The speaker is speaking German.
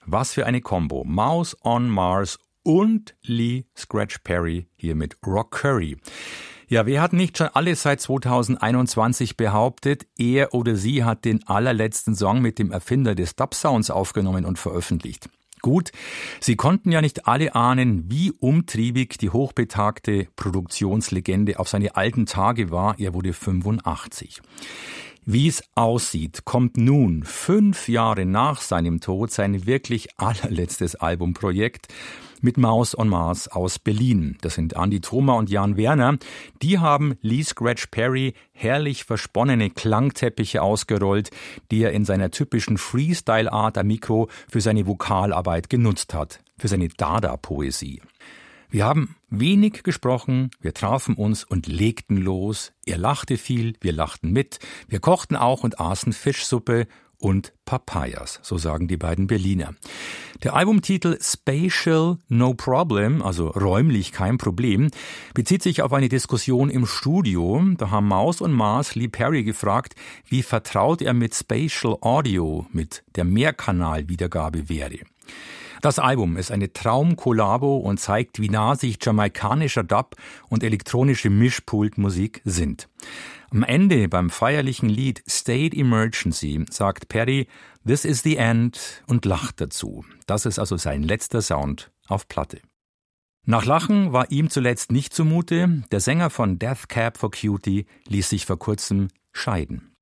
Was für eine Combo. Mouse on Mars und Lee Scratch Perry hier mit Rock Curry. Ja, wer hat nicht schon alles seit 2021 behauptet, er oder sie hat den allerletzten Song mit dem Erfinder des Dub-Sounds aufgenommen und veröffentlicht. Gut, sie konnten ja nicht alle ahnen, wie umtriebig die hochbetagte Produktionslegende auf seine alten Tage war. Er wurde 85. Wie es aussieht, kommt nun 5 Jahre nach seinem Tod sein wirklich allerletztes Albumprojekt mit Mouse on Mars aus Berlin. Das sind Andi Thoma und Jan Werner. Die haben Lee Scratch Perry herrlich versponnene Klangteppiche ausgerollt, die er in seiner typischen Freestyle-Art am Mikro für seine Vokalarbeit genutzt hat, für seine Dada-Poesie. Wir haben wenig gesprochen, wir trafen uns und legten los. Er lachte viel, wir lachten mit. Wir kochten auch und aßen Fischsuppe und Papayas, so sagen die beiden Berliner. Der Albumtitel Spatial No Problem, also räumlich kein Problem, bezieht sich auf eine Diskussion im Studio. Da haben Mouse und Mars Lee Perry gefragt, wie vertraut er mit Spatial Audio, mit der Mehrkanalwiedergabe wäre. Das Album ist eine Traumkollabo und zeigt, wie nah sich jamaikanischer Dub und elektronische Mischpultmusik sind. Am Ende beim feierlichen Lied State Emergency sagt Perry, "This is the end" und lacht dazu. Das ist also sein letzter Sound auf Platte. Nach Lachen war ihm zuletzt nicht zumute. Der Sänger von Death Cab for Cutie ließ sich vor kurzem scheiden.